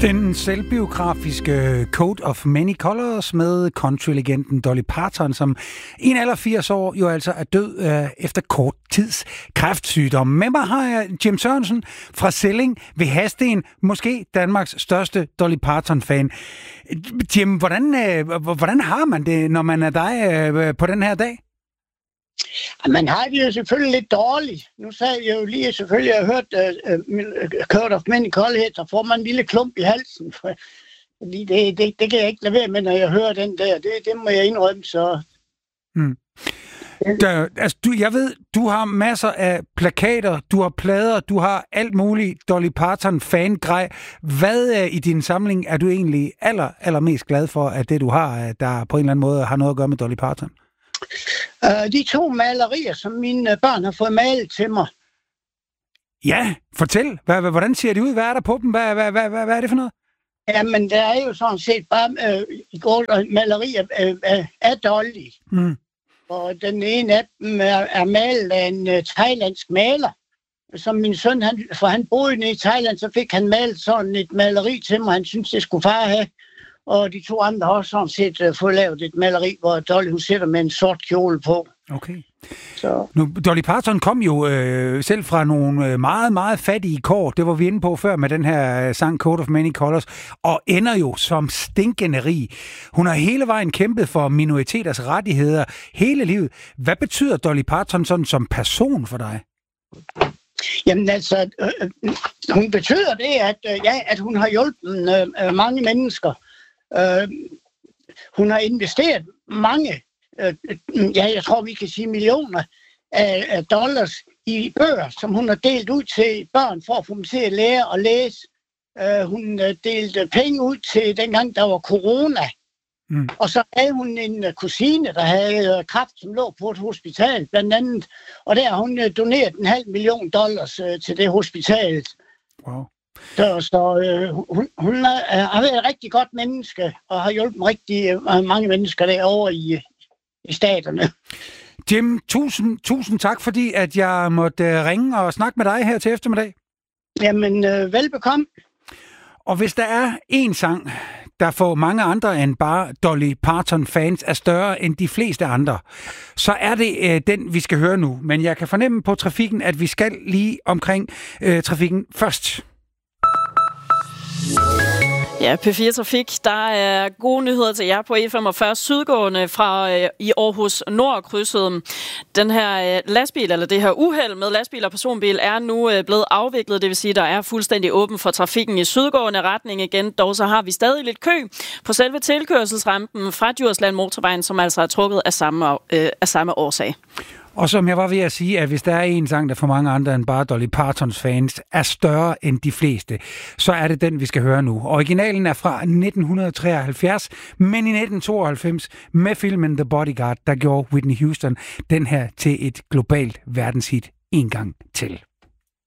Den selvbiografiske Coat of Many Colors med countrylegenden Dolly Parton, som i en alder 80 år jo altså er død efter kort tids kræftsygdom. Med mig har jeg Jim Sørensen fra Selling ved Hadsten, måske Danmarks største Dolly Parton-fan. Jim, hvordan har man det, når man er dig på den her dag? Man har det jo selvfølgelig lidt dårligt. Nu sagde jeg jo lige, selvfølgelig, jeg har hørt Coat of Many Colors, så får man en lille klump i halsen. Fordi det kan jeg ikke lade være med, når jeg hører den der. Det må jeg indrømme, så... Jeg ved, du har masser af plakater, du har plader, du har alt muligt Dolly Parton fan-grej. Hvad i din samling er du egentlig allermest glad for, at det du har, der på en eller anden måde har noget at gøre med Dolly Parton? De 2 malerier, som mine børn har fået malet til mig. Ja, fortæl. Hvordan ser de ud? Hvad er der på dem? Hvad er det for noget? Jamen, der er jo sådan set bare i går malerier af Dolly. Mm. Og den ene af dem er malet af en thailandsk maler. Som min søn, han boede i Thailand, så fik han malet sådan et maleri til mig. Han syntes, det skulle far have. Og de 2 andre har også sådan set fået lavet et maleri, hvor Dolly hun sætter med en sort kjole på. Okay. Så. Nu, Dolly Parton kom jo selv fra nogle meget, meget fattige kår. Det var vi inde på før med den her sang Coat of Many Colors. Og ender jo som stinkende rig. Hun har hele vejen kæmpet for minoriteters rettigheder hele livet. Hvad betyder Dolly Parton sådan som person for dig? Jamen altså, hun betyder det, at hun har hjulpet mange mennesker. Hun har investeret mange, jeg tror vi kan sige millioner af dollars i bøger, som hun har delt ud til børn for at få dem til at lære og læse. Hun delte penge ud til dengang der var corona. Mm. Og så havde hun en kusine, der havde kræft, som lå på et hospital blandt andet. Og der har hun doneret $500,000 til det hospital. Wow. Hun har været et rigtig godt menneske, og har hjulpet rigtig mange mennesker derovre i staterne. Jim, tusind tak, fordi at jeg måtte ringe og snakke med dig her til eftermiddag. Jamen, velbekomme. Og hvis der er en sang, der for mange andre end bare Dolly Parton-fans er større end de fleste andre, så er det den, vi skal høre nu. Men jeg kan fornemme på trafikken, at vi skal lige omkring trafikken først. Ja, P4 Trafik, der er gode nyheder til jer på E45 sydgående fra i Aarhus Nordkrydset. Den her lastbil, eller det her uheld med lastbil og personbil, er nu blevet afviklet. Det vil sige, der er fuldstændig åben for trafikken i sydgående retning igen. Dog så har vi stadig lidt kø på selve tilkørselsrampen fra Djursland Motorvejen, som altså er trukket af samme årsag. Og som jeg var ved at sige, at hvis der er en sang, der for mange andre end bare Dolly Partons fans er større end de fleste, så er det den, vi skal høre nu. Originalen er fra 1973, men i 1992 med filmen The Bodyguard, der gjorde Whitney Houston den her til et globalt verdenshit en gang til.